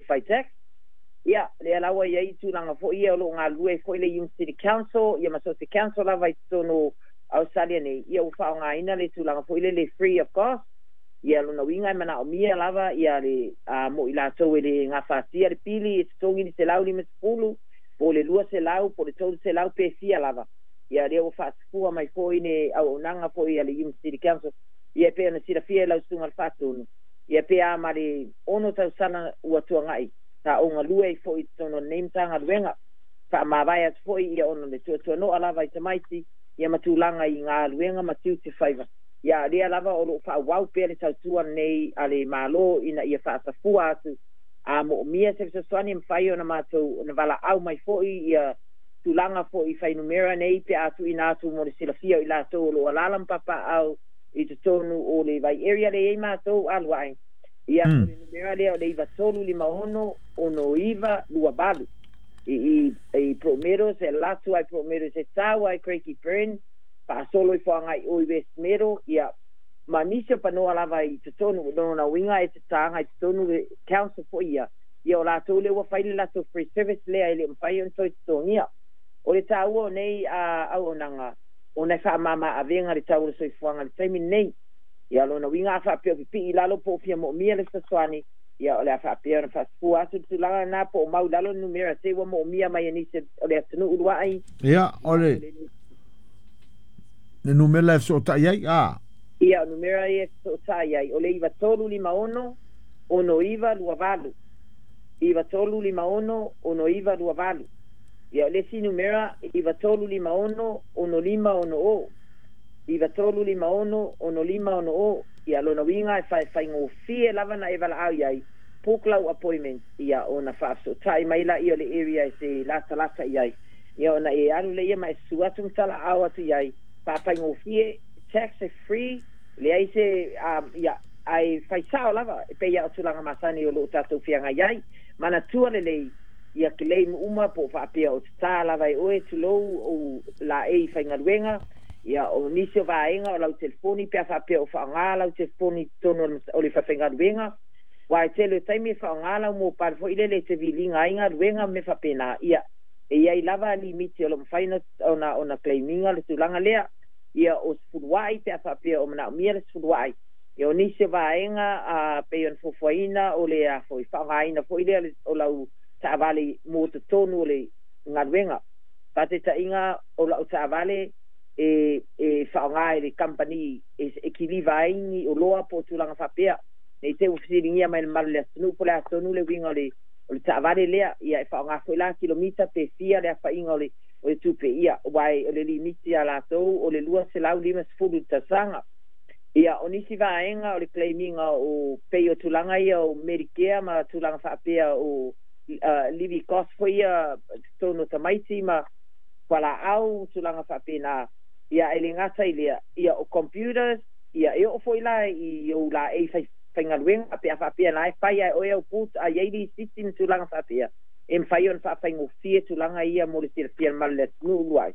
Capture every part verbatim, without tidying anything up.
fai tax ia le lawa ia i tūlanga fo ia lo ngā lue fo ile Yung City Council ia maso te council lava i tono au salia nei ia u whao ngā ina le tūlanga fo ile le free of cost ia luna winga mana o mia lava ia le uh, mo ila tau e le ngā whātia le pili e tongi ni se lau lima sepulu po le lua se lau po le tau se lau pe fia lava ia le o whaatipua mai fo ine au onanga fo ia le Yung City Council ia pe ana sira fia lau sunga le whaatunu ia pe a ma le ono tau sana ua tua ngai ta o ngā lue fo i tono name tanga luenga wha mawai atu fo ia ono le tua tua no alava i tamaiti ia matulanga i ngā luenga matiu te whaiva ia rea lava o lo wha wau pere tau tua nei ale malo ina ia wha asafua atu a mo mia se fisa swani mwhai o na mātou na wala au mai fo i ia tulanga fo i whai numera nei pe atu ina atu mo le sila fia i la tau o lo alalam papa au i te tonu o le vai area le ei mātou aluai ia mm. le numera lea o le iwa tolu lima ono o no iwa lua balu i, i, i promero se latu ai promero se tau ai Craigie Burn pa solo i whanga i oi West Mero ia manisio panoa lava i te tonu no na winga e te tanga i te tonu le council fo ia ia o latu le ua whaile latu free service lea i le mwhai on toi te tongia o le tau o nei a au onanga o nei wha mama a venga le tau le soi whanga le taimi nei ia lo na winga a wha pio pipi i lalo po fia mo mia le saswani ia o le a wha pio na wha spu asu tu langa na po o mau lalo numera se wa mo mia mai anise o le atunu urua ai ia o le le numera e so ta iai a ia numera e so ta iai o le iwa tolu lima ono ono iwa lua valu iwa tolu lima ono ono iwa lua valu ia le si numera iwa tolu lima ono ono lima ono o iwa tolu lima ono ono lima ono o ia lona winga e fai fai ngō fie lava na e wala au iai pōklau appointment ia o na whaaso tai maila ia le area e se lata lata iai ia o na e alu le ia ma e suatung tala au atu iai pa fai ngō fie tax e free le ai se um, ia ai fai sao lava e pe ia o tulanga masani o lo tatou fianga iai mana tua le lei ia ke lei uma po whaapea o tā lava e oe tulou o la e fai ngaruenga ia o nisio vaenga o lau telefoni pia whaapea o whaanga lau telefoni tono o le whawhenga ruenga wa e tele taimi e whaanga lau mo parfo ile le te vilinga inga ruenga me whapena ia e iai lava limiti o lo mwhaina o na, o na claiminga le tulanga lea ia o sfuruai pia whaapea o mana o mia le sfuruai ia o nisio vaenga a peion fofuaina o le a foi whaanga ina fo ile o lau taavale mo te tonu le ngaruenga pate ta inga o lau taavale e e whaonga le company e, e kiliva ingi o loa po tulanga whapea nei te uwhisiringia mai le maru le atunu po le atunu le winga o le o le taavale lea ia e whaonga fo la kilomita pe fia le a whainga o le o le tupe ia wai o le limiti a latou o le lua se lau lima sefulu tasanga ia o nisi vaenga o le claiminga o pei o tulanga ia o Medicare ma tulanga whapea o Uh, livi cost fo ia tono tamaiti ma wala au tulanga whapena ia ele ngata ilia ia o computers ia e o foila i o la e fai whaingaruenga pe a whapea na e whai ai oe au put a yeili system tulanga whapea e mwhai on whawhaingo fie tulanga ia mo le tira fia malet nuuai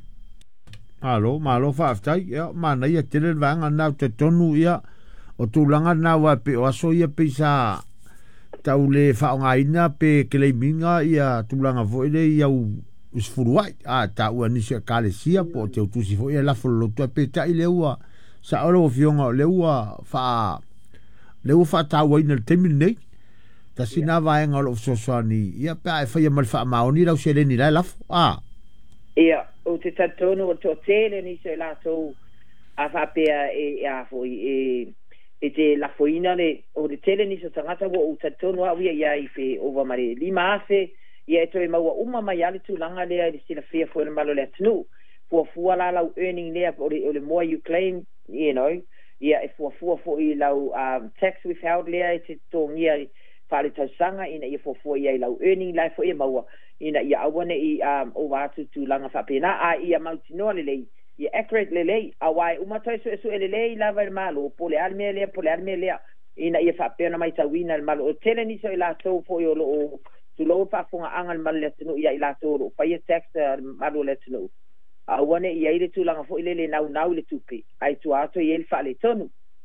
Alo, malo whaftai ia mana ia tele vanga nau te tonu ia o tulanga nau a pe o aso ia pe sa tau le whaongaina pe keleiminga ia tulanga voile ia u usfuruai a tau anisia kalesia po te utusi fo ia lafo lotua pe tai leua sa olo fionga leua fa leua fa tau aina temi nei ta sina vaenga lo sosani ia pe ai fa ia mal fa maoni lau seleni la lafo a ia o te tatono o to tele ni se la so a fa pe e a foi e e te la foina le o le tele ni so tangata wo o tatono a wia ia i fe ova mare lima afe ia e toi maua uma mai ale tulanga lea i sila fia fo le malo le atunu fua fua la lau earning lea o le, o le more you claim you know ia e fua fua fo i lau um, tax withheld lea i te tongia whale tausanga ina ia fua fua ia i lau earning lea fo ia maua ina ia awane i um, o watu tulanga whapena a ia mautinoa le lei ia accurate le lei a wai umatai so esu ele lei lava le malo po le almea lea po le almea lea ina ia whapena mai tawina le malo o tele ni so i la tau fo i o lo o tulo pa funga angal mal le tunu ia ila toro pa ia tax malu le tunu a wane ia ile tulanga fo ile le nau nau le tupi ai tu ato ia le fa le tonu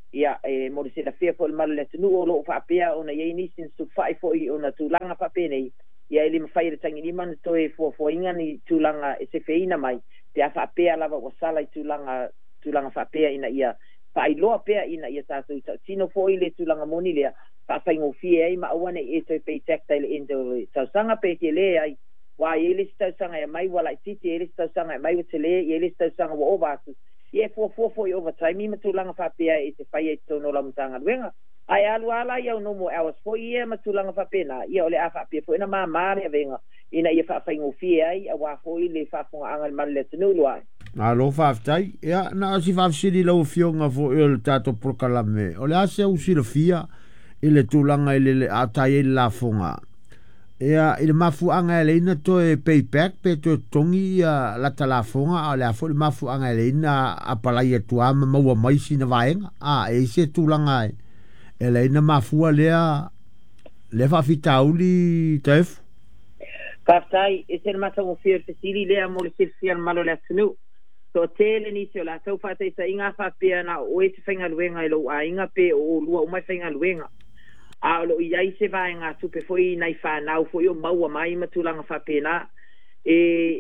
ia e mo se la fia fo le mal le tunu o lo fa pia ona ye ni sin su fai fo i ona tulanga fa pe nei ia ele mafai le tangi ni man to e fo fo inga ni tulanga e se feina mai te fa pia lava o sala i tulanga tulanga fa pia ina ia fa i loa pia ina ia ta tu tino fo ile tulanga moni le fa fa ngo fie ai ma wana e to pe tactile into sa sanga pe ke le ai wa ele sta sanga e mai wala titi ele sta sanga e mai o tele ele sta sanga o ovasu ie fo fo fo i overtime ma tulanga fa pia e se fai e tono la mtanga wenga ai alu ala ia no mo hours fo ie ma tulanga fa pena ia ole afa pia fo ina ma mare venga ina ia fa fa ngo fie ai a wa fo ile fa fo angal mal le tunu lo ai alo fa tai ia na si fa sili lo fionga fo il tato proclame ole ase u si fia ile tulanga ile atai la fonga ia ile mafu anga ile ina to e payback pe to tongi a la talafonga a la fo mafu anga ile ina apala ia tua ma wa mai sina vaenga a e se tulanga ele ina mafu lea le fa fitauli tef kaftai e se mata mo fier fesili lea mo le fier malo le tunu to tele ni se la to fa te sa inga fa pia na o e te fenga luenga lo a inga pe o lua o mai fenga luenga a lo ia se vai nga tupe foi nai fa na foi o maua mai matulanga fa pena e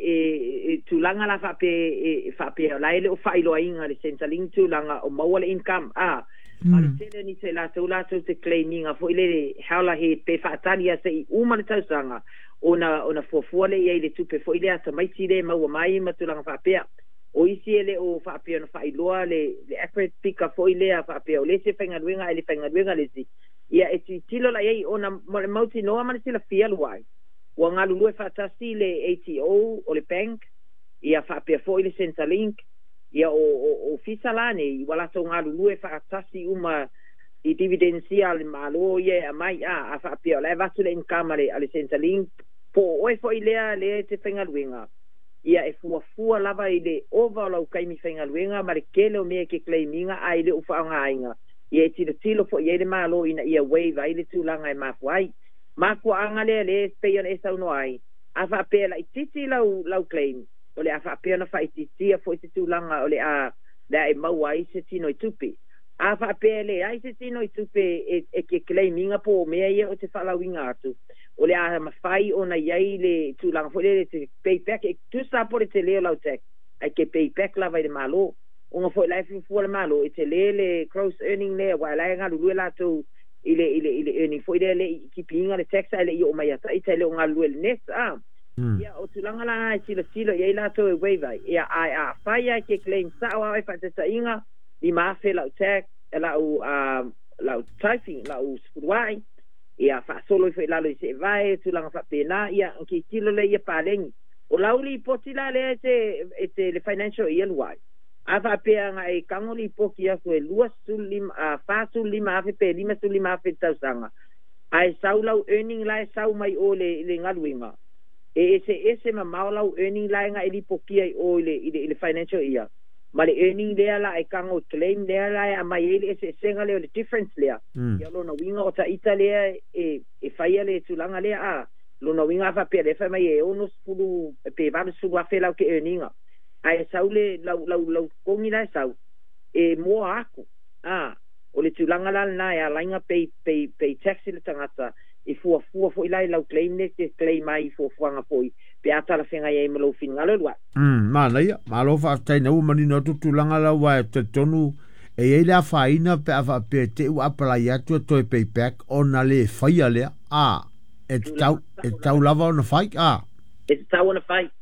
e tulanga la fa pe e fa pe la ile o fa ilo inga le centraling tulanga o maua le income a ale tele ni se la to la to te claiming a foi le hala he pe fa tania se uma le tausanga ona ona fo fo le ia le tupe foi le ata mai tire maua mai matulanga fa pe o isi ele o fa pe no fa ilo le le accurate pick up foi le fa pe o le se fenga luenga ele fenga luenga le si ia e tilo la ei ona mauti noa mana sila fia luai ua ngalu lue fatasi le A T O o le bank ia faapea fo'i le Centrelink ia o o, o fisa lane i wala so ngalu lue fatasi uma i dividensia le malo ia a mai a a faapea la vatu le income le ale Centrelink po oe fo'i lea le te whengaluenga ia e fua fua lava i le ova o lau kaimi whengaluenga ma le kele o mea ke claiminga ai le ufa anga ainga ia tilo tilo fo ia le malo ina ia wave ai le tulanga e mafu ai maku anga le le peon e sau no ai afa pe la titi lau lau claim o le afa pe na fa titi fo te tulanga o le a da e mau ai se tino i tupi afa pe le ai se tino i tupi e, e ke claiminga po me ia o te fala winga atu o le a mafai ona ia le tulanga fo le te payback e tu sa por te le lau tek ai ke payback la vai le malo unga foi life fu le malo e te lele gross earning le wa la nga lu la to ile ile ile earning foi le kipinga le tax ile yo mai ata ite le nga lu le net ah ya o tulanga la silo silo ye la to we vai ya ai a fire ke claim sa wa fa te sa inga di ma fe la tax la u um la typing la u spuai ya fa solo fe la le se vai tulanga fa pena ya ki kilo le ya palengi o lauli potila le te te le financial year wai ava pea nga e kangoli poki aso e lua sulim a fa sulima ave pe lima sulima ave tausanga ai saulau earning lai sau mai o le le ngaluinga e ese ese ma maulau earning lai nga ili poki ai o le ile financial year ma le earning le ala e kango claim le ala a mai ele ese senga le le difference le ya lo no winga o ta italia e e faia le tulanga le a lo no winga fa pe le fa mai e ono spulu pe va su va fe la ke earninga ai saule lau lau lau kongi la sau e mo aku ah o le tulanga la na ya lainga pay pay pay tax le tangata e fu fu fu ilai lau claim ne te claim mai fu fu anga foi pe ata la fenga ye melo fin ngalo lwa mm ma la ya ma lo fa tai na u mani no tu tulanga la wa te tonu e e la faina pe ava pe te u apala ya tu to pay back ona le faia le ah e tau e tau lava ona fai ah e tau ona fai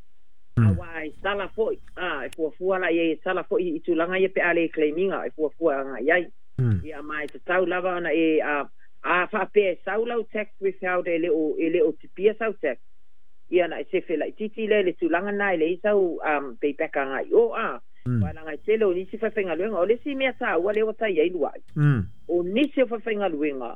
awai sala foi ah e fu fu ala ye sala foi i tulanga ye pe ale claiminga e fu fu anga ye ia mai te tau lava na e a a fa pe saulau tax without ele o ele o tipia sau tax ia na se fe la titi le le tulanga na le sau um pe pe kanga o a wala ngai tele o nisi fa fenga luenga o le si mea sa wale o tai ai luai o nisi fa fenga luenga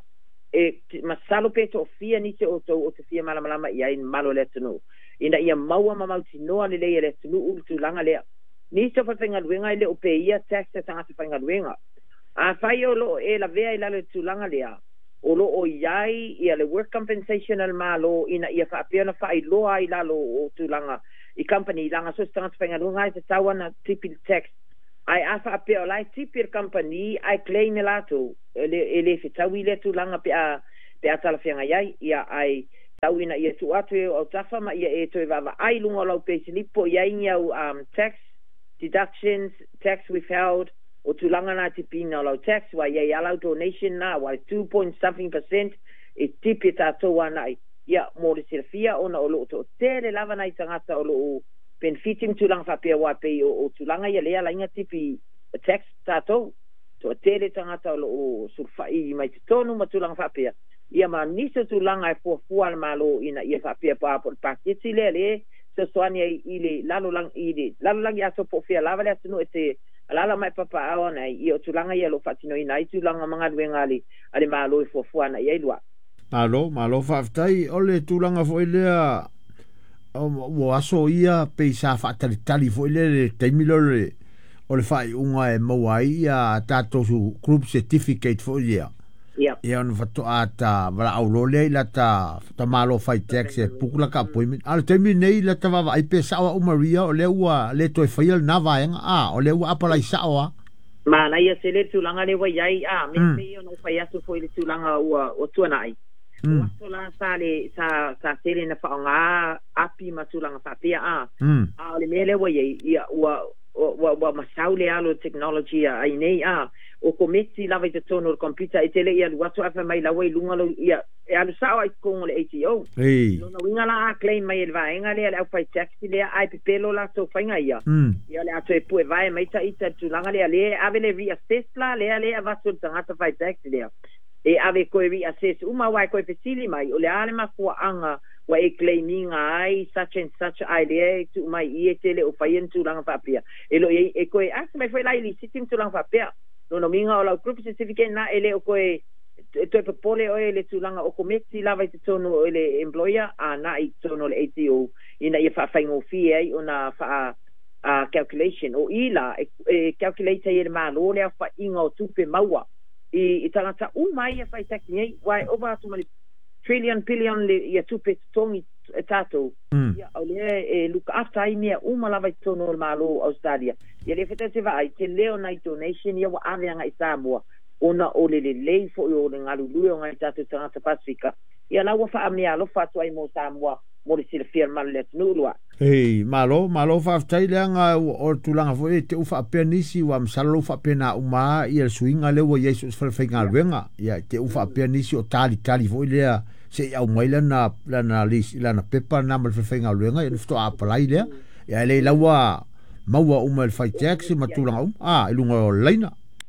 e masalo pe to fia nisi o to o te fia mala mala ia in malo le tunu ina ia maua mamauti noa le le le tunu ulu tulanga le nisi fa fenga luenga le o pe ia tax te tanga fa fenga luenga a fai o lo e la vea ila le tulanga le o lo o iai ia le work compensation al malo ina ia fa apia na fai lo ai la lo o tulanga i company langa so tanga fa fenga luenga te tawana triple tax ai afa pe o lai tipir company ai claim lato ele ele fitawi le tulanga pe a pe a tala fianga yai ia ai tawina ia tu atu o tafa ma ia e to va ai lunga lo pe silipo ia ia um tax deductions tax withheld o tulanga na tipina lo tax wa ia allow donation na wa two point something percent e tipi tato wana ia mo le silfia ona o lo to tele lava na tangata o lo benefiting tulanga fa pe wa pe o tulanga ia le ala inga tipi tax tato to tele tangata o lo sulfai mai tonu ma tulanga fa pe ia ma nisa tulanga e fuafua le malo ina ia fa pe pa por pakiti le le so soania ile lalo lang ile lalo lang ia so po fia lava le tunu ete alala mai papa aona ia tulanga ia lo fatino ina i tulanga manga wengali ale malo e fuafua na ia ilwa malo malo fa ftai ole tulanga fo ile o aso ia pe sa fa tali tali fo ile taimilo le ole fai unga e mawai ia tato su group certificate fo ia ia ia on fato ata bala aulole la ta ta malo fai tax e pukula ka appointment al temi nei la ta va ai pe sa o maria o le ua le to fai na va en a o le ua apala sa o ma na ia se le tulanga le wai ai a me pe o no fai aso fo ile tulanga ua o tuana ai o aso la sa le sa sa tele na fa nga api ma tulanga fa pia a a le mele wai ai ia ua wa wa masaule alo technology ai nei a o komiti lava i te tono o computer i tele ia luato afa mai lawa i lunga lo ia e alu sao ai kongo le A T O ei no winga la a claim mai el vaenga le au fai taxi le ai pepelo la so fainga ia ia le ato e pue vai mai ta ita tulanga le le ave le via Tesla le le ava so tangata fai taxi le e ave ko vi assess uma wai ko pesili mai o le ale ma fu anga wa e claiming ai such and such idea tu mai i tele o fai tu langa papia e lo e ko e as mai foi lai li sitting tu langa papia no no minga o la group certificate na ele o ko e to pe pole o ele tu langa o komiti lava te tono ele employer a na i tono le A T O ina ia fa faingo fi ai ona fa a calculation o ila e calculate ia ma lo le fa inga o tu pe maua i tangata u mai e fai taxi nei wai over to many trillion billion le ia tupe tongi tato ia o le e look after ai mea uma lava i tono malo Australia ia le feta te vai te leo na donation ia wa aveanga i Samoa ona o le le lei fo o le ngalului o ngai tato tangata Pasifika ia la wa fa amea lo fa ai mo Samoa mo le sila firma le tunulua ei malo malo fa ftai le nga o tulanga fo e te ufa penisi wa msalo fa pena uma ia suinga le wa yesu fa fainga wenga ia te ufa penisi o tali tali fo le se au mai lana lana lis lana pepa na mal fa fainga wenga ia fto apply le ia le lawa maua uma le fai taxi ma tulanga um ah ilunga leina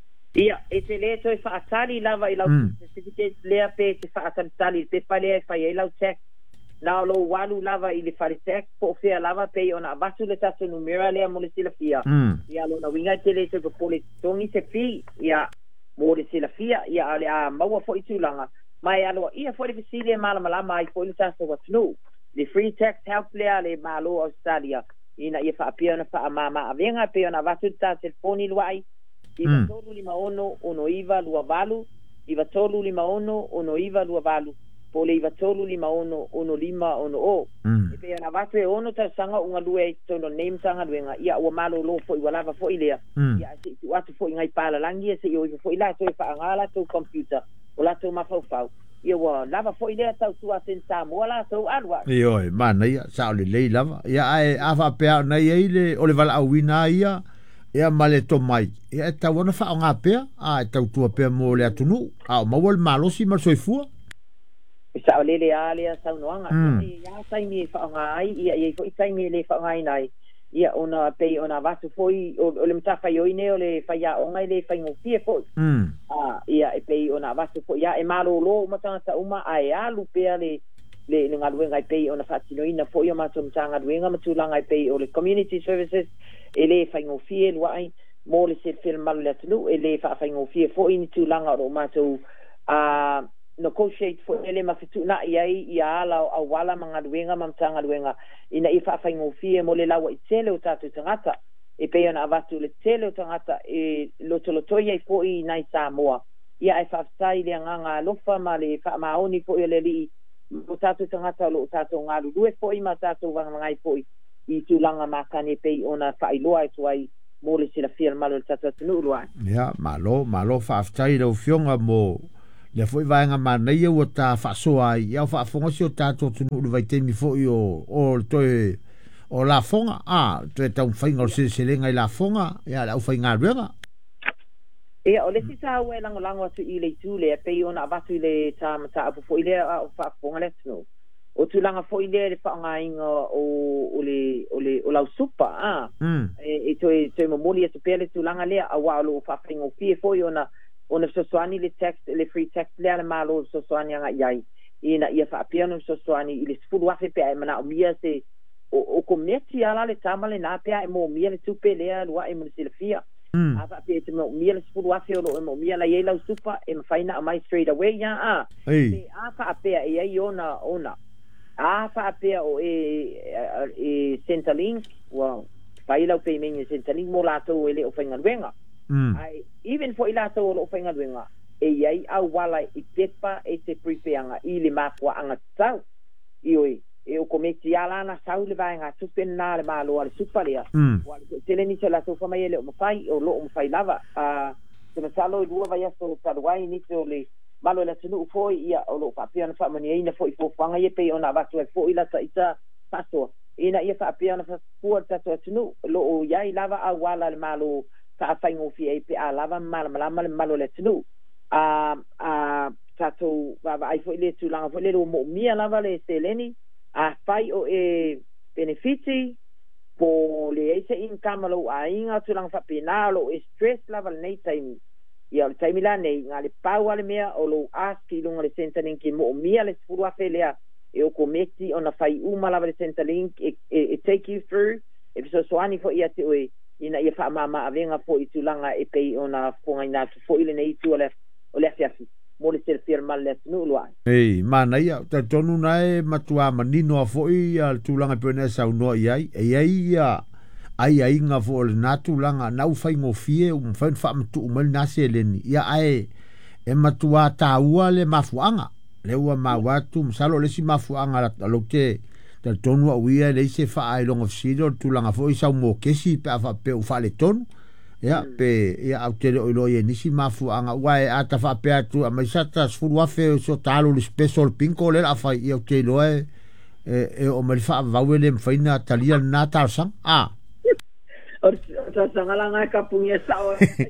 ia e te le to fa atali lava i lau certificate le pe te fa atali pe pa le fa ia lau tax na lo walu lava i le faritek po fea lava pe ona vasu le tato numera le mo le sila fia ia lo na winga tele se ko pole tongi se fi ia mo le sila fia ia ale a maua fo itulanga mai alo ia fo le fisile mala mala mai fo le tato wa tnu le free tax help le ale malo Australia ina ia fa apia na fa mama avenga pe ona vasu ta telefoni luai i va tolu lima ono ono iva lua valu i va tolu lima ono ono iva lua valu po le iva tolu lima ono ono lima ono o e pe ana vatu e ono ta sanga unga lue tono name sanga luenga ia ua malo lo fo i walava fo ilea ia se tu atu fo ingai pala langi se yo fo ila to fa ngala to computer o la to ma fo fo ia wa lava fo ilea tau tu asen Samoa la to alwa io e mana ia sa le le lava ia ai ava pe na ia ile o le vala awina ia ia male to mai ia ta wona fa nga pe a tau tu pe mo le atunu a ma wol malo si ma soifua sa o lele alia sa unoanga ia sai mi fa ngai ia ia foi sai mi le fa ngai nai ia ona pe ona vasu foi o le mtafa yo ine o le fa ya o ngai le fa ngo fie foi ah ia e pe ona vasu foi ia e malo lo mata ta uma ai alu pe le le le ngalu ngai pe ona fa tino ina foi o mata mtanga duenga matulanga pe o le community services ele fa ngo fie luai mo le se film mal le tlu ele fa fa ngo fie foi ni tulanga o mata a negotiate for ele mafitu na iai ia ala au wala manga duenga mamtanga duenga ina ifa fa ngofie mo le lawa itele o tatu tangata e pe ona avatu le tele o tangata e lotoloto ia fo i nai Samoa ia e fa sai le nganga lofa ma le fa maoni fo ile li o tatu tangata lo tatu ngalu due fo i ma tatu wanga ngai fo i tulanga makane pe ona fa iloa tuai mo le sila fia malo le tatu tunu lua. Ya, malo, malo whaaftai rau fionga mo le foi vaenga manai o ta whaasoa ai, au whaafonga si o tātou tunu ulu vai teimi foi o, o toi, o la fonga, ah, toi tau whainga o se selenga i la fonga, ya, lau whainga ruenga. Ia, o le si sa ue lango lango atu i le tu le, pe ona abatu i le ta mata apu fo i le o whaafonga le tunu. O tu langa fo i le le whaanga inga o, o le, o le, o lau supa, ah. Mm. E, e toi, toi mamoli atu pele tu langa lea, a wao lo whaafinga o fie fo i ona, ona sosoani le text, le free text lea le malo sosoani anga iai. Ina ia whaapia no sosoani i le sifuru wafe pea e mana o mia se, o, o kometi ala le tama le nā pea e mo mia le tupe lea lua e muna sila fia. Mm. A whaapia e te mo mia le sifuru wafe o lo e mo mia la iei lau supa e mawhaina a mai straight away ya a. Ei. A whaapia e ei ona, ona. A whaapea o e, e Centrelink, well, whailau pe mengi Centrelink mo lātou e le o whaingaruenga. Mm. Ai, even fo i lātou o le o whaingaruenga, e iei au wala i pepa e te pripeanga i le māpua anga tau. I oi, e o kometi alana sau le vaenga tupen nā le māloa le supalea. Mm. Tele ni se lātou whamai e le o mawhai, o lo o mawhai lava. Uh, te masalo i lua vai aso taruai ni te o le malo la tunu foi ia o lo papia na famani ina foi fo fanga ye pe ona vatu e foi la taita paso ina ia papia na fu ta tunu lo o ia lava a wala le malo ta faingo fi e pe a lava mal mal mal malo le tunu a a tato va vai foi le tu langa foi le mo mia lava le seleni a fai o e benefiti po le ese income lo a inga tu langa fa penalo e stress lava nei time ia le taimila nei ngā le pau ale mea o lo aski lunga le Centrelink ki mo mia le sifuru afe lea e o kometi o na whai uma lava le Centrelink e, e, e take you through e piso soani fo ia te oe ina ia wha mama avenga fo i tulanga e pei o na whonga ina fo ile nei tu o le o le afiafi mo le sere firma le tunu lua Ei, mana ia, ta tonu nae matua manino a fo i al tulanga pene sa uno iai e iai ia ai ai nga fo le natu langa na u fai ngofie um fai fa mtu umal nasi eleni ia ai e matua ta ua le mafuanga le ua mawatu msalo le si mafuanga la lo te te tonu a uia le se fa ai long of sido tu langa fo i sa mo kesi pe fa pe u fa le tonu ia pe ia au te o lo ye nisi mafuanga ua e ata fa pe atu a mai sata sfuru afe so talo le special pinko le a fai ia te lo e e o mai fa vawele mfaina talia na tarsang ah o sa sangala nga kapungia sao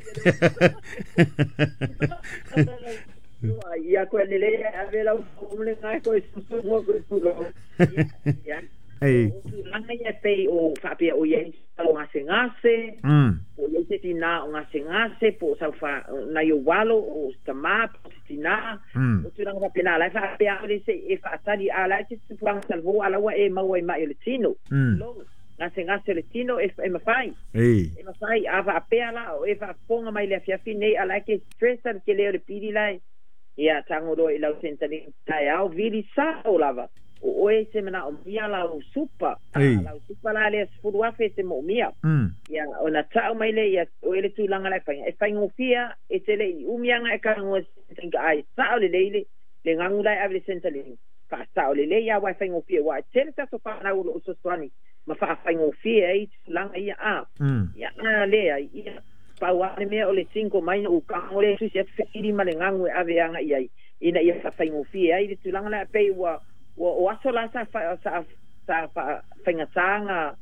ia ko le le avela o le nga ko su mo ko su lo ya ei langa ia pe o fapia o ye o ngase ngase mm o ye te tina o ngase ngase po sa fa na yo walo o stama tina o tu langa pena la fa pe a le se e fa tali ala te tu pang salvo ala wa e ma wa ma le tino lo ngase ngase le tino e e mafai ei e mafai ava apea la o e fa ponga mai le fiafi nei ala ke stress al ke le le pidi lai ia tango do i lau Centrelink tai au vili sa o lava o e se mena o mia la o supa la o supa la le sfuru afe se mo mia ia o na tau mai le ia o ele tu langa lai fainga e fainga fia e te le umianga e kango Centrelink ai sa o le leile le ngangu lai ave Centrelink fa sa o le le ia wa fainga fia wa tele ta so fa na o so swani ma fa fainga fia e langa ia a ia na le ia pauane mea o le cinco mai o kango le su se firi male ngangu ave anga ia ina ia fa fainga fia ai le tu langa lai pe wa o aso la sa fa sa sa fainga tanga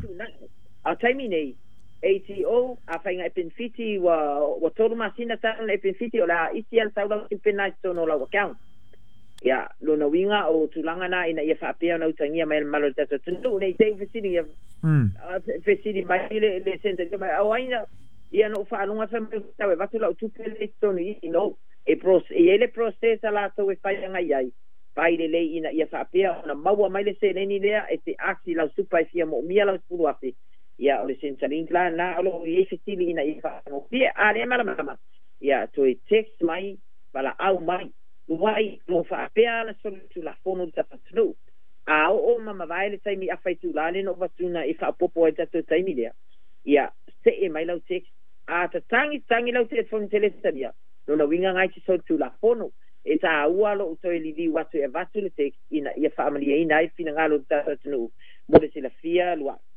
a taimi nei A T O a fainga epinfiti wa wa tolu masina tanga epinfiti o la isial saula pena sono la wakang ya lo na winga o tulanga na ina ia fa pea na utangia mai malo tata tunu nei te fesini ya fesini mai le le sente mai awaina ia no fa lunga fa mai tawe vatula tu pele sono i no e pros e ele processa la to e fainga ai pai le lei ina ia fa pea na maua mai le se neni lea e te aksi la supa e fia mo mia la spuru afi ia o le Centrelink la na alo i e fitili ina i fa mo pia a le mala mala ia to e text mai bala au mai wai mo fa pea la so tu la fono ta patru a o mama vai le sai mi a fai tu la le no vatuna i fa popo e ta tai mi lea ia se e mai la text a ta tangi tangi la te fon telesaria no na winga ngai so tu la fono e ta ua lo to li li watu e vatu le text ina ia family ina i fina ngalo ta tunu mo le sila fia lua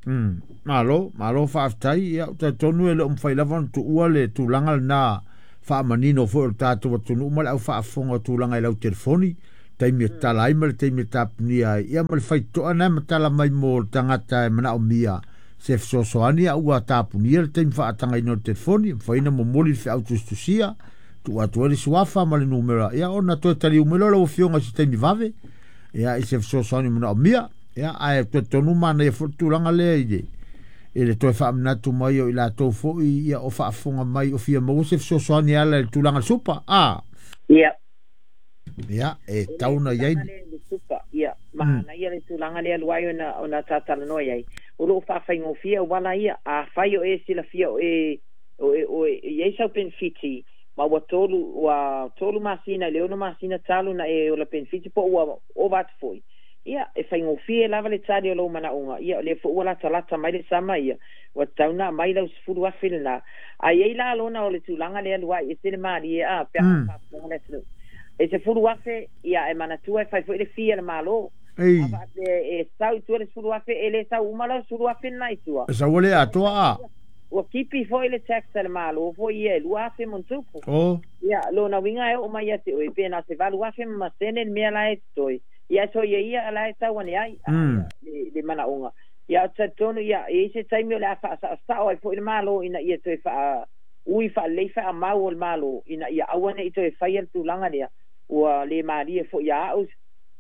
Mm. Malo, malo whaaftai, ia, ta tonu e le umwhai lawan tu ua le tu langa na wha manino fo o tātou wa tunu umale au whaafonga tu langa i lau telefoni, taimi e tala ai male taimi e tāpunia, ia male whai toa na ma tala mai mo tangata e mana o mia, se fsosoani a ua tāpunia le taimi whaatanga ino telefoni, whaina mo moli whi autustusia, tu atu eri suafa male numera, ia ona toi tali umelo lau fionga si taimi vave, ia i se fsosoani mana o mia, ia ai to tonu mana e fotu langa le ide ele to fa amna tu mai o ila to fo ia o fa fonga mai o fia mo se so so ni ala tu langa supa a ia ia e tauna ia supa ia mana ia le tu langa le luai ona ona tata no ia o lo fa fa ngo fia wala ia a fa yo e sila fia o e o o ia sa pen fiti ma wa tolu wa tolu masina le ona masina talu na e o la pen fiti po o o bat foi ia e fai ngofie lava le tari o lo mana unga ia le fo wala talata mai le sama ia wa tauna mai lau sfuru wa filna ai ai la lona o le tulanga le alua e sele mari a pe a pone tlu e se furu wa fe ia e mana tu e fai fo le fia le malo ava e sau tu le sfuru wa fe e le sau umala sfuru wa fe nai tu sa wole a to a o kipi fo le tax le malo fo ia lua fe montupo oh ia lona winga e o mai ate o e pena se valu wa fe ma sene me ala e toi ia so ia ia ala ta wani ai le le mana unga ia ta tonu ia e se taimi le fa sa sa o fo le malo ina ia to fa ui fa le fa ma o le malo ina ia awane i to fa ia tu langa dia o le mari fo ia o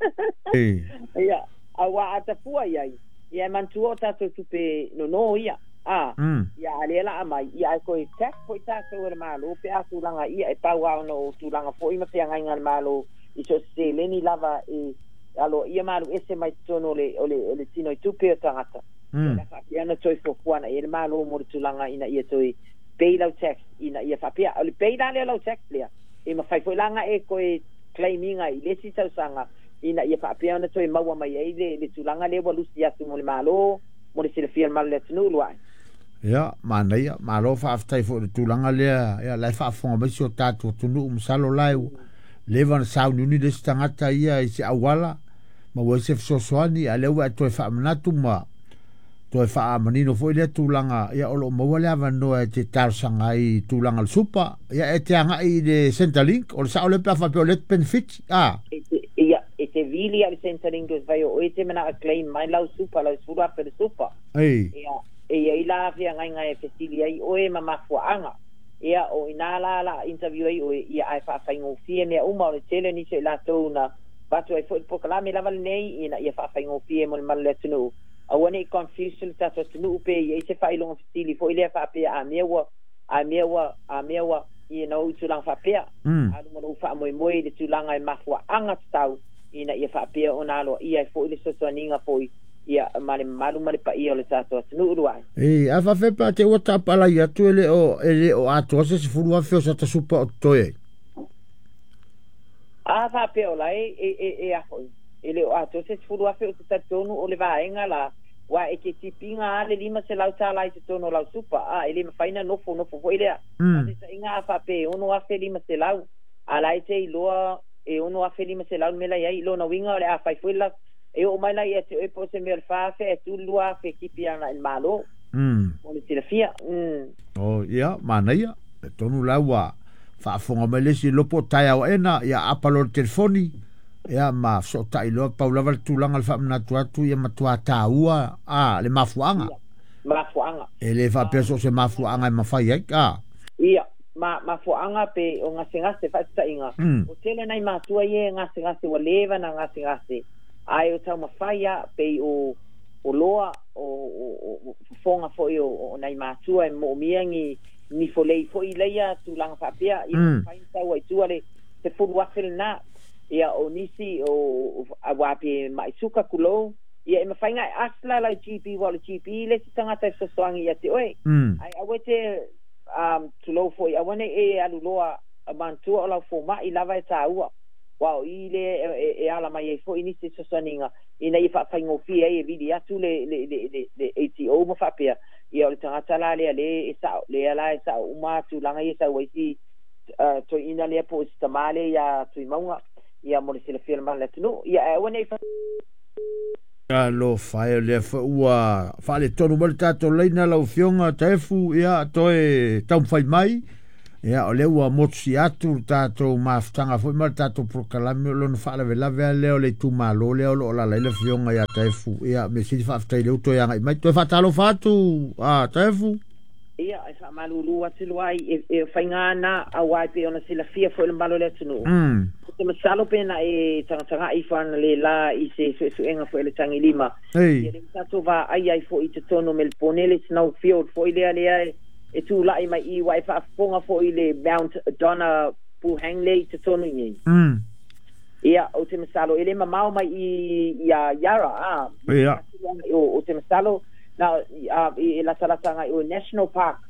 ia awa ata fu ia ia man tu o ta to pe no no ia ah ia ale la mai ia ko i tek ko ta so le malo pe a tu langa ia e pa wa no tu langa fo i ma te ngai ngal malo i so se le ni lava e alo ia malu ese mai tono le ole ole tino tu pe tangata la fa ia no toi fo kuana e malu mo tulanga ina ia toi payload tax ina ia fa pia ole payda le lo tax le e ma fai fo langa e ko e claiming ai le si tau sanga ina ia fa pia no toi maua mai ai le le tulanga le bo lusia tu mo le malu mo le sile fiel mal le tunu lo ai ya mana ia malo fa aftai fo le tulanga le ia la fa fo ba si o tatu tunu msalo lai levan sau nuni de stangata ia i se awala ma wo se so soani ale wa to fa manatu ma to fa manino fo ile tulanga ia olo mo wala va no e te tar sanga i tulanga supa ia e te anga i de Centrelink o sa ole pa fa pe let benefit ah ia e te vili al Centrelink vai o e te mana a claim mai lau supa lau sura pe supa ei ia e ia ila fia ngai ngai fesili ai o e mama fuanga ia o inala la interview ai o ia ai fa fa ngo fie me uma o tele ni se la tona batu ai fo po kala me lava nei ina ia fa fa ngo fie mo mal le tunu a woni confusion ta so tunu pe ia se fa ilong stili fo ile fa pe a mewa a mewa a mewa ia no tulang fa pe a mo fa mo mo ile tulang ai mafua anga tau ina ia fa pe ona lo ia fo ile so so ninga fo ia male malu male pa ia le tato tunu ruai e a fa fe pa te o ta pala ia tu ele o ele o ato se se fulu a fe o sa ta supa o toe a fa pe o lai e e e a foi ele o ato se fulu a fe o ta tonu o le vaenga la wa e ke tipinga ale lima se lau ta lai se tonu lau supa a ele ma faina no fo no fo foi le a se inga fa pe ono a fe lima se lau ala i te loa e ono a fe lima se lau mela ia lo na winga le a fa foi la e o mai lai e te e po se me fa fe e tu lua fe kipi ana il malo mm o le tilafia mm oh ia mana ia e tonu laua fa fonga mele si lopo tai au ena ia apalo telefoni ia ma so tai lo pa lava tu langa fa na tu atu ia ma tu ata ua a le mafuanga mafuanga e le fa peso se mafuanga ma fa ia ka ia ma mafuanga pe o nga singa se fa ta inga o tele nai ma tu ia nga singa se wa leva na nga singa se ai o tau mawhaia pe o o loa o o fonga fo o nai matua e mo miangi ni fo lei fo i leia tu langa papia i fain tau ai tuale te fu wafel na ia o nisi o awape mai suka kulo ia e mawhainga asla la G P wala G P le si tangata so soangi ia te oe ai awete um tulo fo i awane e alu loa mantua o lau fo ma i lava e ta ua wow ile e ala mai e fo inisi so saninga ina i fa fa ngofi e vidi atu le le le le A T O mo fa pia ia o tanga tala le le sa le ala sa uma tu langa i sa waisi to ina le po stamale ya tu maunga ia mo le sele firma le tunu ia e wona a lo fai le fa ua fa le tonu mal tato leina lau fionga taefu ia toe tau fai mai ia o le ua motsi atu tato maftanga foi mal tato prokalami o lona fa la vela vea leo le tu malo leo lo la le fionga ia taefu ia me si fa aftai leo toe anga mai toe fa talo fatu a taefu ia e fa malulu atu luai e, e faingana a wai pe ona sila fia foi le malo le tunu mm te masalo pena e tanga tanga i fana le la i se su su enga foi le tangi lima hey ia le tato va ai ai foi te tono mel ponele snow field foi le ale e tu lai mai i wai fa fonga foi le Mount Donna pu hangle te tono ni mm ia o te masalo ele mamau mai i ia yara a ia o te masalo na uh, i la talatanga i o National Park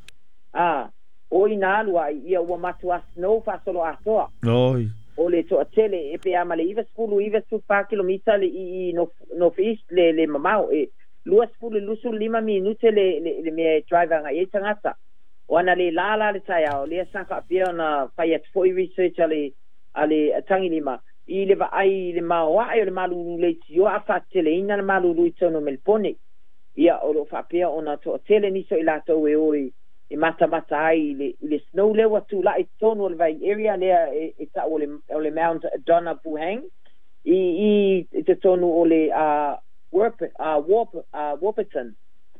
ah o ina lua ia ua matua snow fa solo atoa oi o le to tele e pe amale iva skulu iva su pa kilomita le i no no east le le mamau e lua skulu lusu lima minute le le, le me driver nga e tangata o ana le la la le taia o le saka pia na fai at foi research ale ale tangi lima i le va ai le mawa ai le malu le tio a fa tele ina le malu lu tono melpone ia o lo fa pia ona to tele ni so ila to e oi e mata mata ai le le snow le wa tu la i tono le vai area le e, e ta o le o le Mount Donna Puhang i i te tono o le a warp a warp a Warperton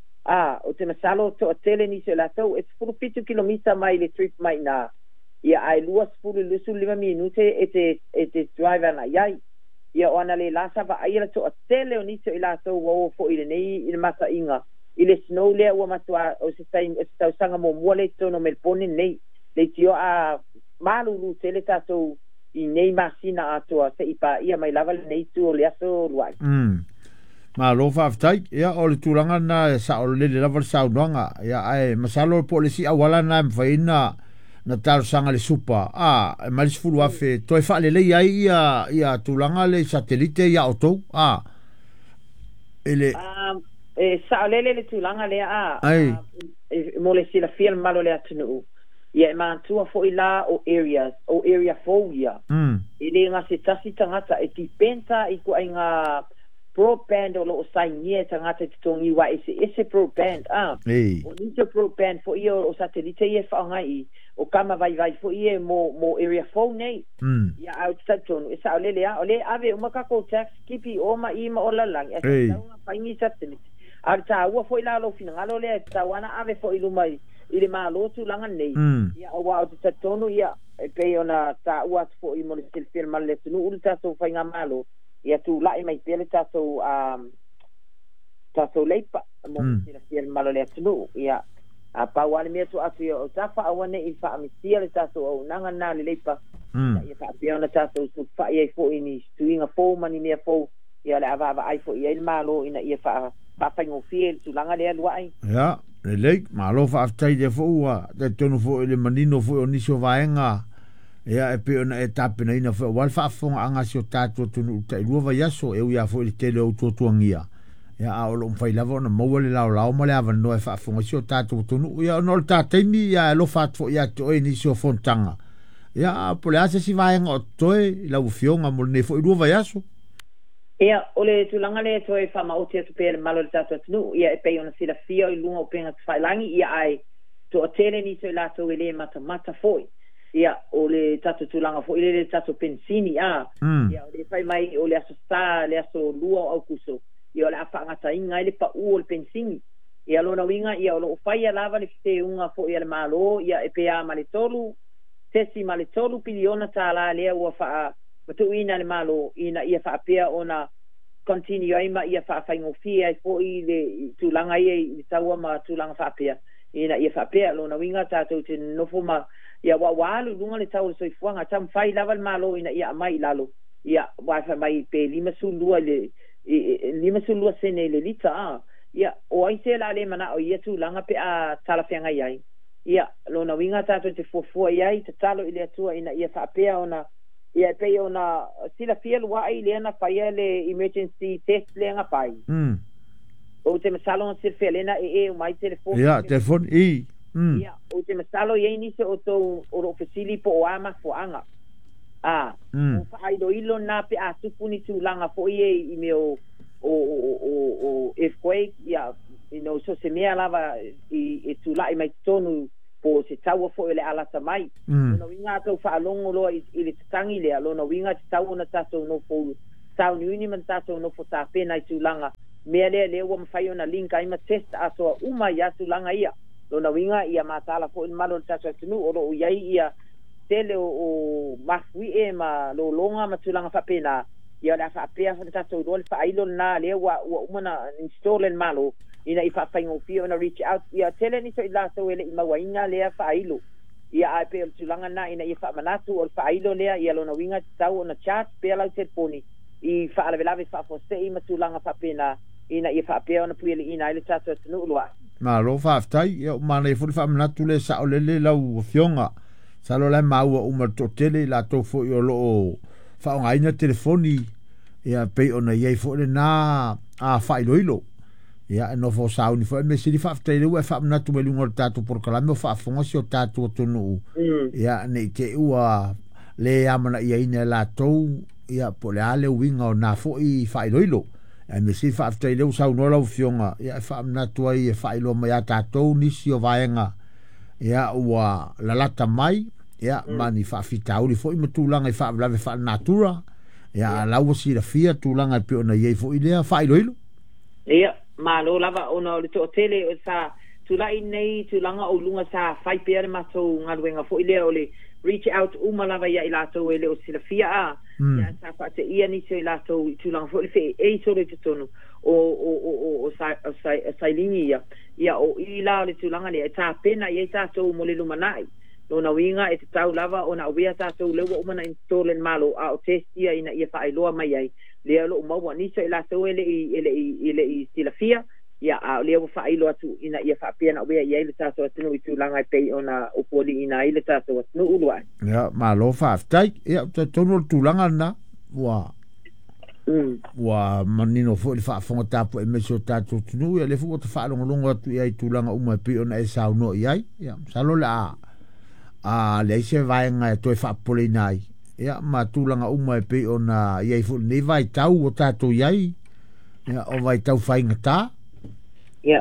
ah o te masalo to tele ni so ila to it's for fifty kilometer mai le trip mai na ia ai luas pulu lusu lima minute e te e te driver na iai ia ona le lasa va ai to tele o ni so ila to wo fo ile nei i mata inga ile snow le o matua o se tai o se sanga mo mo le tono melpone nei le tio a malu lu tele tato i nei masina ato se ipa ia mai lava nei tu le aso luai mm ma lo fa aftai ia o le tulanga na sa o le le lava sa unanga ia ai masalo polisi awala na mfaina na tal sanga le supa a ah, ma le fulu afe to e fa le le ia ia ia tulanga le satellite ia auto a ah. ele um e sa le le tulanga le a ai e mo le sila fiel malo le atunu ia ma tu fo ila o areas o area phobia mm ile nga se tasi tangata e ti penta i ko ainga broadband o lo sai nie tangata te tongi wa ese ese broadband ah hey o ni broadband fo io o satellite ia fa ngai o kama vai vai fo ia mo mo area phone nei mm ia out saton isa ole le ole ave o makako tax kipi o ma i ma ola lang e sa nga paingi satellite ar ta wa fo ila lo fina ngalo le ta wana ave fo ilu mai ile ma lo tu langa nei ia o wa out saton ia e pe ona ta wa fo i mo le selfie mal le tu ulta so fa nga malo ia tu lai mai pele ta so um ta so leipa mo le selfie mal le tu ia a pawale me to atu o tafa awane i fa amisia le tato o nanga na le leipa ia fa pia na tato su fa ia fo ini tuinga fo mani me fo ia le ava ava ai fo ia il malo ina ia fa fa fango fiel tu langa le luai ya le lei malo fa aftai de fo wa de tonu fo le manino fo ni so vaenga ia e pe ona etape na ina fo wal fa fo anga so tato tu ta luva yaso e ia fo le tele o to tuangia ya a lo fai lava na mo le la la mo le ava no e fa fonga sio tatu tunu ya no ta temi ya lo fa fo ya to e ni sio fontanga ya po le ase si vai ngo to e la u fionga mo ne fo i ruva yaso ia ole tu langa le to e fa ma o te pe malo le tatu tunu ia e pe ona sila fio i lunga o penga fai langi ia ai to tele ni so la to ele mata mata foi ia ole tatu tu langa fo ile le tatu pensini a ia ole fai mai ole aso sta le aso lua au kuso ia la fa ngata inga ile pa u el pensini ia lo na winga ia lo fai lava le te unga fo ia le malo ia e pe a malitolu tesi malitolu piliona tala le u fa matu ina le malo ina ia fa pia ona continue ai ma ia fa fa ngofia fo ile tulanga ia i taua ma tulanga fa pia ina ia fa pia lo na winga ta to te no fo ma ia wa walu lunga le tau so fuanga tam fai lava le malo ina ia mai lalo ia wa fa mai pe lima su lua le lima su lua sene le lita a ia o ai se la le mana o ia tu langa pe a tala fianga ia ia lo na winga ta to te fo fo ia te talo ile tua ina ia fa pia ona ia pe ona sila fiel wa ai le na fa ia le emergency test le nga pai mm o te salon se felena e e mai telefone ia telefone i mm ia o te masalo ye ni se o to o ofisili po o ama fo anga ah o fa ai do ilo na pe a tupuni tu langa fo ye i me o o o le koe ia ino so se mea lava i e tulai mai tonu po se tau fo ele ala tamai no winga to fa longo lo i le tangi le lo no winga tau na tato no fo tau ni ni man tato no fo ta pena i tulanga me le le wo mfai ona linka ima test aso uma ya tulanga ia lo no winga ia matala fo malo tato tunu o lo ia ia tele o mafui e ma lo longa ma tulanga fa pena ia la fa pea fa tato do fa ilo na le wa uma na install malo ina ifa faingo fio na reach out ia tele ni so ila so ele ima wainga le fa ilo ia ai pe tulanga na ina ifa manatu o fa ilo le ia lo na winga tau na chat pe la telefoni i fa ala vela fa fo se ima tulanga fa pena ina ifa pe ona puele ina ile tato tunu lwa ma lo fa ftai ia ma le fu fa manatu le sa o le le lau fionga sa lo le mau o ma to tele la to fo yo lo fa nga ina telefoni ia pe ona ia fo le na a fa ilo ilo ia no fo sa uni fo me si fa ftai le fa na tu melu ngor tatu por kala me fa fo si o tatu tunu ia ne te ua le amana ia ina la to ia po le ale winga na fo i fa ilo ilo e me si fa ftai le sa no la fionga ia fa na tu ai fa ilo ma ya tatu ni si o vaenga ia ua la lata mai ia mani fa fita uli fo i matulanga fa la fa natura ia la wo si la fia tulanga pe ona ia fo ile fa ilo ilo ia ma lo lava ona le to tele sa tulai nei tulanga o lunga sa fai pe ma to ngaluenga fo ile ole reach out uma lava ia ila to ele o sila fia a ia sa fa te ia ni se ila to tulanga fo le fe e so le tonu o o o o sa sa sa linia ia o ila le tulanga le ta pena ia ta to mo le lumanai no na winga e tau lava ona wea ta to le o mana install en malo a o test ia ina ia fa ilo mai ai le lo mo wa ni se ila to ele ele ele i sila fia ia a le o fa ilo atu ina ia fa pena wea ia ile ta to tunu i tulanga pe ona o poli ina ile ta to no ulwa ia malo fa tai ia to no tulanga na wa Mm. wa manino fo le fa fonga tapo e me so tatu tunu ia le fu to fa longo longo atu ia i tulanga uma pe ona e sa no ia ia salo la a le se vai nga to fa polinai ia ma tulanga uma pe ona ia fu ne vai tau o tatu ia ia o vai tau fai ngata ia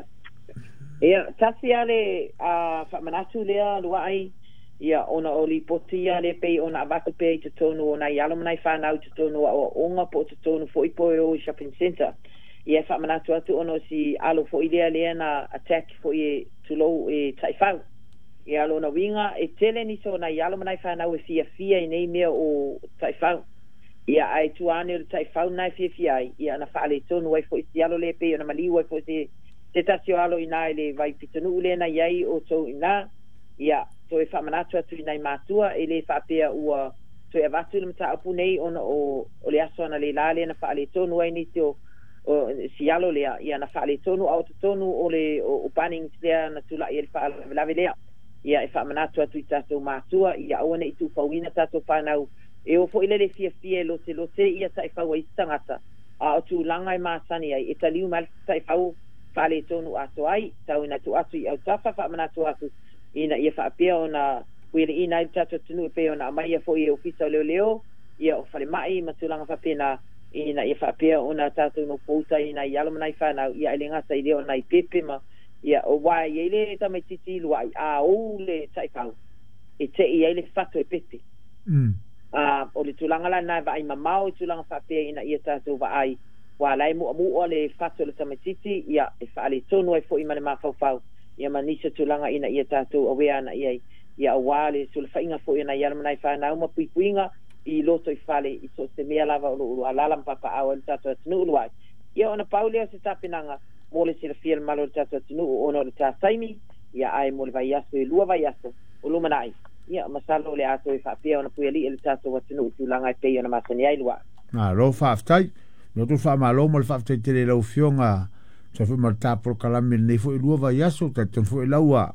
ia tasi ale a fa manatu le luai ia ona oli potia le pe ona avaka pe te tonu ona yalo mai fa na te tonu o onga po te tonu fo ipo o shopping center ia fa manatu atu ono si alo fo idea le na attack fo e tulo e taifau ia lo na winga e tele ni so na yalo mai fa na o fia fia nei me o taifau ia ai tu ane taifau na fia fia ia na fa le tonu wai fo yalo le pe ona mali wai fo te te tasio alo ina le vai pitonu le na yai o to ina ia to e fa manatu atu nei matua e le fa pea ua to e vatu le mta apu nei ona o o le aso na le lale na fa le tonu ai ni to o sialo le ia na fa le tonu au tonu o le o panning le na tula e fa la velea ia e fa manatu atu tato matua ia ona i tu fawina tato fa nau e o fo ile le fia fia lo se lo se ia sai fa wai tangata a tu langa i masani ai e taliu mal sai fa fa le tonu ato ai tau ina tu atu i au tafa fa manatu atu ina ia fa pia ona wile ina i tato tunu pe ona mai ia fo i ofisa leo leo ia o fale mai matulanga fa pena ina ia fa pia ona tato no pouta ina ia lo mai fa na ia ile ngasa ile ona i pepe ma ia o wai ile ta me titi luai a o le tai fa e te ia ile fato e pepe mm a o le tulanga la na vai mamau tulanga fa pia ina ia tato va ai wa lai mu mu o le fato le ta me titi ia e fa le tonu ai fo i mane ma fa fa ia manisa tulanga ina ia tatou awea na ia ia awale sul fainga fo ina ia manai fa na uma puipuinga i loto i fale i so se mea lava o alala papa awa tatou tunu luai ia ona paulia se tapinanga mole se fiel malo tatou tunu ona le tasaimi ia ai mole vai aso i lua vai aso o luma nai ia masalo le aso i fa pia ona pueli ele tatou tunu tulanga i pe ona masani ai lua na ro fa aftai no tu fa malo mo fa aftai te le fionga so fu marta por kalame nei fo lua vai aso ta te fo laua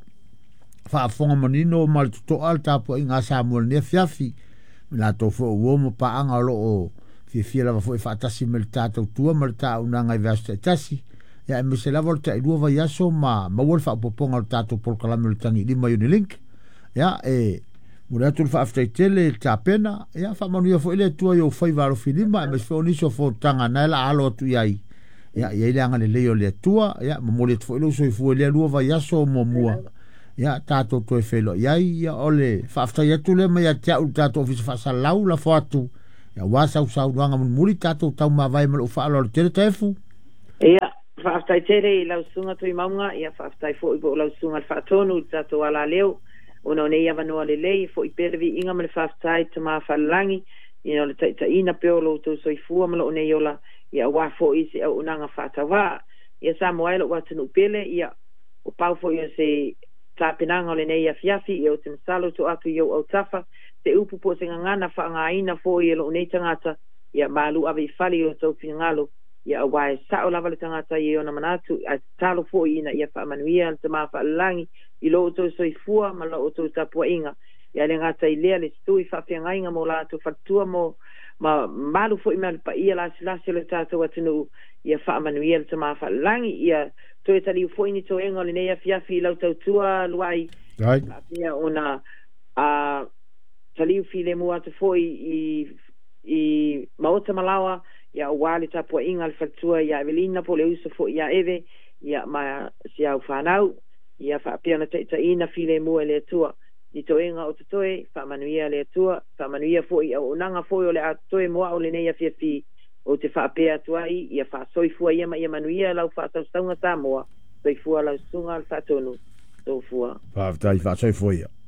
fa fonga manino mal to alta po inga samuel ne fiafi la to fo wo mo pa anga lo o fi fi la fo fa tasi melta to tua marta una ngai vasta tasi ya me se la volta lua vai aso ma ma wol fa poponga tato por kalame le tangi di mai link ya e muratul fa after tele ta pena ya fa manu fo ile tua yo fa varo filima me fo ni so fo tanga na la alo tu yai ia ia le anga le leo le tua ia mo le fo lo so fu le lu va ia so mo mo ia tato to e felo ia ia ole fa fa ia tu le ma ia tia u tato fi fa sa lau la foto ia wa sa sa wanga mo muri tato tau ma vai mo fa lo te tefu ia fa fa tere la sunga tu maunga ia fa fa fo i la sunga fa tonu tato ala leo ona ne ia vano le lei fo i pervi inga me fa fa te ma fa langi ia le ta ina peolo to so i fu mo ne yola ia wa fo i se o nanga fa ta wa ia Samuel wa tunu pele ia o pau fo ia se tapinanga le nei afiafi e o te salo to atu yo o tafa te upu po se ngana fa nga ina fo i lo nei tangata ia malu ave fali o to fingalo ia wa sa o lava le tangata i ona manatu a talo fo ina ia fa manuia te ma fa langi i lo to so i fua ma lo to tapua inga ia le ngata i lea le stui fa fianga inga mo la to fatua mo ma malu fo i mal pa ia la sila le tato watinu ia fa manuia te ma fa langi ia to e tali fo ini to enga le nei afiafi lau tau tua luai right ia ona a tali file mo atu fo i i maota malawa ia wale tapua inga le fatua ia Evelina po le uso fo ia eve ia ma sia ufanau ia fa pia na te ina file mo le tua i to enga o te toe fa manuia le tua fa manuia fo i o nanga fo o le atoe mo o le nei afiafi o te whaapea tuai, ia wha soifua ia ma ia manuia lau wha taustaunga Samoa, soifua lau sunga al wha tonu, soifua. Wha tai wha soifua ia.